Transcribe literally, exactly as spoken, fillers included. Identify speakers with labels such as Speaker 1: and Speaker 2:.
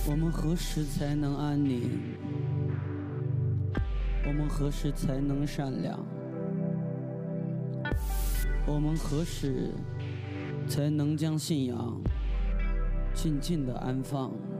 Speaker 1: 我们何时才能安宁？我们何时才能善良？我们何时才能将信仰静静地安放？